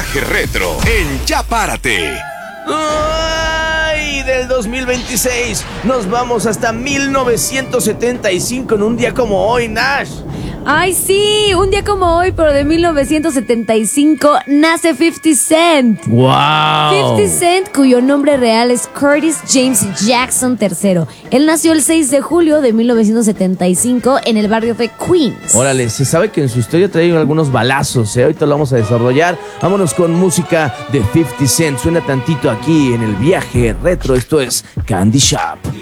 viaje retro en Ya Párate. ¡Ay! Del 2026 nos vamos hasta 1975 en un día como hoy, Nash. Ay, sí, un día como hoy, pero de 1975, nace 50 Cent. ¡Wow! 50 Cent, cuyo nombre real es Curtis James Jackson III. Él nació el 6 de julio de 1975 en el barrio de Queens. Órale, se sabe que en su historia trae algunos balazos, ¿eh? Ahorita lo vamos a desarrollar. Vámonos con música de 50 Cent. Suena tantito aquí en el viaje retro. Esto es Candy Shop.